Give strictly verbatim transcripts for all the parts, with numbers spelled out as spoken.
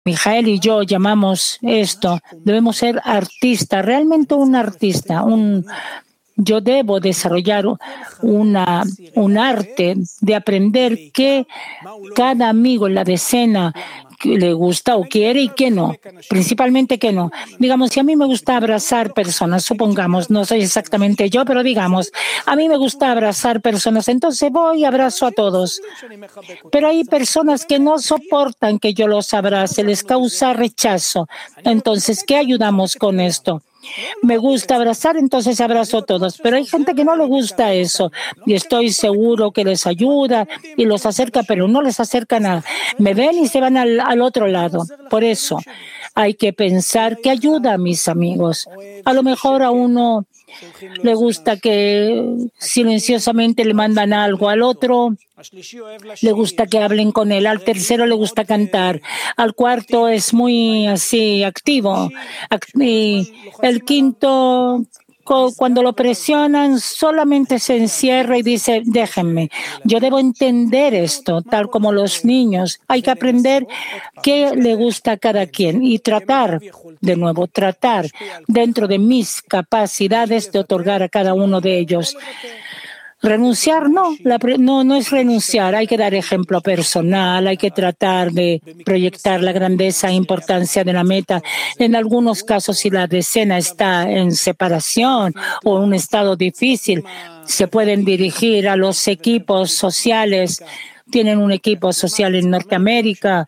Mijael y yo llamamos esto, debemos ser artistas, realmente un artista, un Yo debo desarrollar una, un arte de aprender qué cada amigo en la decena le gusta o quiere y qué no, principalmente qué no. Digamos, si a mí me gusta abrazar personas, supongamos, no soy exactamente yo, pero digamos, a mí me gusta abrazar personas, entonces voy y abrazo a todos. Pero hay personas que no soportan que yo los abrace, les causa rechazo. Entonces, ¿qué ayudamos con esto? Me gusta abrazar, entonces abrazo a todos. Pero hay gente que no le gusta eso y estoy seguro que les ayuda y los acerca, pero no les acerca nada. Me ven y se van al, al otro lado. Por eso hay que pensar que ayuda a mis amigos. A lo mejor a uno le gusta que silenciosamente le mandan algo, al otro le gusta que hablen con él, al tercero le gusta cantar, al cuarto es muy así activo, y el quinto cuando lo presionan solamente se encierra y dice déjenme. Yo debo entender esto tal como los niños. Hay que aprender qué le gusta a cada quien y tratar, de nuevo, tratar dentro de mis capacidades de otorgar a cada uno de ellos. Renunciar no, la, no, no es renunciar, hay que dar ejemplo personal, hay que tratar de proyectar la grandeza e importancia de la meta. En algunos casos, si la decena está en separación o en un estado difícil, se pueden dirigir a los equipos sociales. Tienen un equipo social en Norteamérica.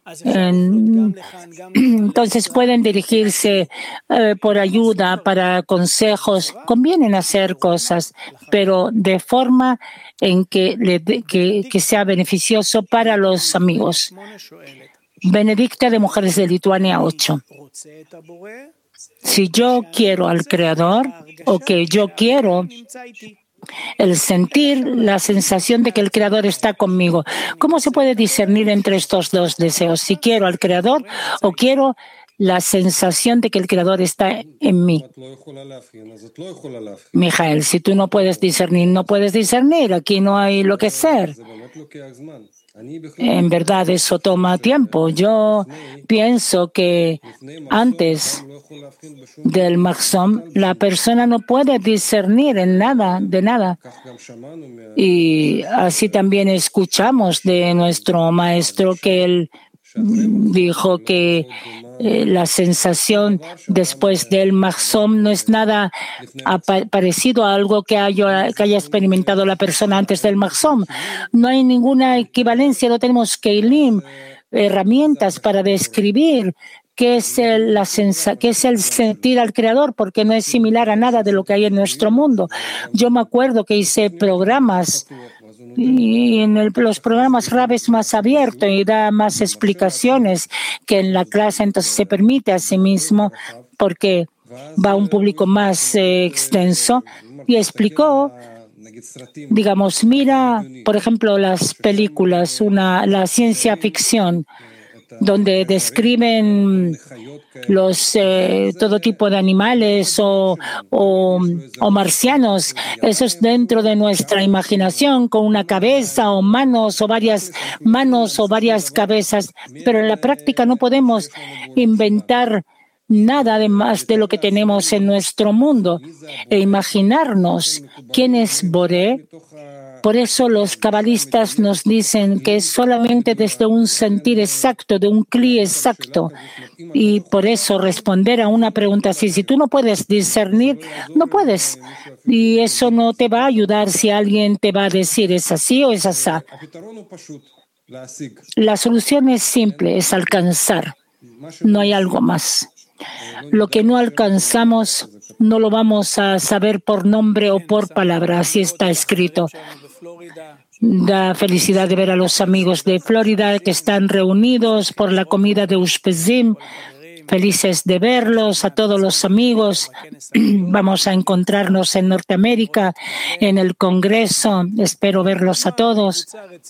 En, entonces pueden dirigirse eh, por ayuda, para consejos. Convienen hacer cosas, pero de forma en que, le, que, que sea beneficioso para los amigos. Benedicta de Mujeres de Lituania ocho. Si yo quiero al Creador, o que yo quiero el sentir, la sensación de que el Creador está conmigo. ¿Cómo se puede discernir entre estos dos deseos? Si quiero al Creador o quiero la sensación de que el Creador está en mí. Mijael, si tú no puedes discernir, no puedes discernir. Aquí no hay lo que ser. En verdad, eso toma tiempo. Yo pienso que antes del Mahzom, la persona no puede discernir en nada, de nada. Y así también escuchamos de nuestro maestro que él dijo que eh, la sensación después del Mahzom no es nada parecido a algo que haya, que haya experimentado la persona antes del Mahzom. No hay ninguna equivalencia, no tenemos keilim, herramientas para describir qué es, el, la sensa, qué es el sentir al Creador, porque no es similar a nada de lo que hay en nuestro mundo. Yo me acuerdo que hice programas y en el, los programas Rab es más abierto y da más explicaciones que en la clase, entonces se permite a sí mismo porque va a un público más eh, extenso y explicó, digamos, mira, por ejemplo, las películas, una, la ciencia ficción, donde describen los eh, todo tipo de animales o, o, o marcianos. Eso es dentro de nuestra imaginación, con una cabeza o manos o varias manos o varias cabezas. Pero en la práctica no podemos inventar nada además de lo que tenemos en nuestro mundo e imaginarnos quién es Boré. Por eso los cabalistas nos dicen que es solamente desde un sentir exacto, de un cli exacto. Y por eso responder a una pregunta así, si tú no puedes discernir, no puedes. Y eso no te va a ayudar si alguien te va a decir es así o es así. La solución es simple, es alcanzar. No hay algo más. Lo que no alcanzamos no lo vamos a saber por nombre o por palabra, así está escrito. Da felicidad de ver a los amigos de Florida que están reunidos por la comida de Ushpezim. Felices de verlos, a todos los amigos. Vamos a encontrarnos en Norteamérica, en el Congreso. Espero verlos a todos.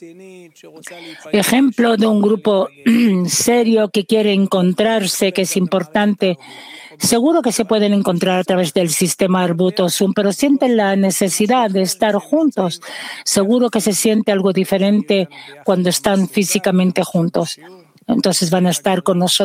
Ejemplo de un grupo serio que quiere encontrarse, que es importante. Seguro que se pueden encontrar a través del sistema Arbutosum, pero sienten la necesidad de estar juntos. Seguro que se siente algo diferente cuando están físicamente juntos. entonces van a estar con nosotros